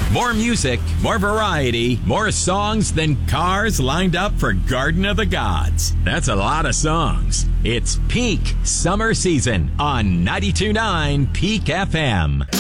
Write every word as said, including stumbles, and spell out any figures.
More music, more variety, more songs than cars lined up for Garden of the Gods. That's a lot of songs. It's peak summer season on ninety-two point nine Peak F M.